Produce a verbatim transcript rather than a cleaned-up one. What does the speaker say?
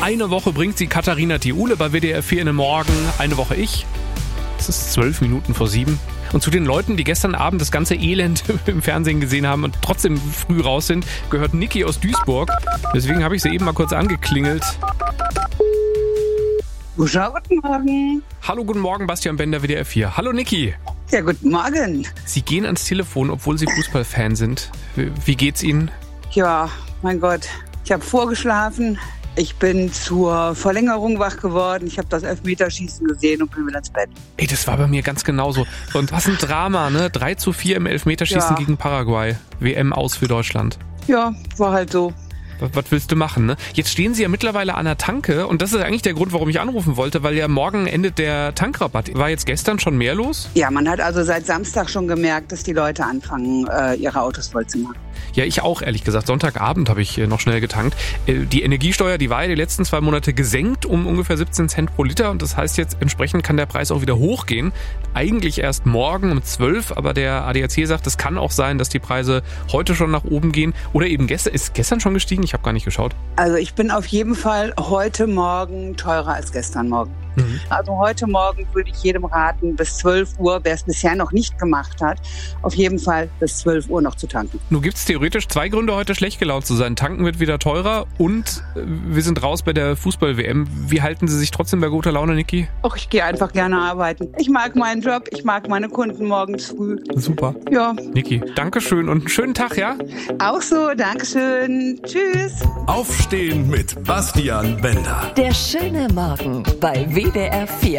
eine Woche bringt sie Katharina Thiule bei W D R vier in den Morgen. Eine Woche ich. Es ist zwölf Minuten vor sieben. Und zu den Leuten, die gestern Abend das ganze Elend im Fernsehen gesehen haben und trotzdem früh raus sind, gehört Niki aus Duisburg. Deswegen habe ich sie eben mal kurz angeklingelt. Guten Morgen. Hallo, guten Morgen, Bastian Bender, W D R vier. Hallo, Niki. Ja, guten Morgen. Sie gehen ans Telefon, obwohl Sie Fußballfan sind. Wie geht's Ihnen? Ja, mein Gott. Ich habe vorgeschlafen. Ich bin zur Verlängerung wach geworden. Ich habe das Elfmeterschießen gesehen und bin wieder ins Bett. Ey, das war bei mir ganz genauso. Und was ein Drama, ne? drei zu vier im Elfmeterschießen ja. gegen Paraguay. W M aus für Deutschland. Ja, war halt so. Was, was willst du machen, ne? Jetzt stehen sie ja mittlerweile an der Tanke und das ist eigentlich der Grund, warum ich anrufen wollte, weil ja morgen endet der Tankrabatt. War jetzt gestern schon mehr los? Ja, man hat also seit Samstag schon gemerkt, dass die Leute anfangen, ihre Autos voll zu machen. Ja, ich auch, ehrlich gesagt. Sonntagabend habe ich noch schnell getankt. Die Energiesteuer, die war ja die letzten zwei Monate gesenkt um ungefähr siebzehn Cent pro Liter und das heißt jetzt, entsprechend kann der Preis auch wieder hochgehen. Eigentlich erst morgen um zwölf, aber der A D A C sagt, es kann auch sein, dass die Preise heute schon nach oben gehen oder eben gestern. Ist gestern schon gestiegen? Ich habe gar nicht geschaut. Also ich bin auf jeden Fall heute Morgen teurer als gestern Morgen. Mhm. Also heute Morgen würde ich jedem raten, bis zwölf Uhr, wer es bisher noch nicht gemacht hat, auf jeden Fall bis zwölf Uhr noch zu tanken. Nun gibt es theoretisch zwei Gründe, heute schlecht gelaunt zu sein. Tanken wird wieder teurer und wir sind raus bei der Fußball-W M. Wie halten Sie sich trotzdem bei guter Laune, Niki? Ach, ich gehe einfach gerne arbeiten. Ich mag meinen Job, ich mag meine Kunden morgens früh. Super. Ja. Niki, Dankeschön und einen schönen Tag, ja? Auch so, Dankeschön. Tschüss. Aufstehen mit Bastian Bender. Der schöne Morgen bei W D R vier.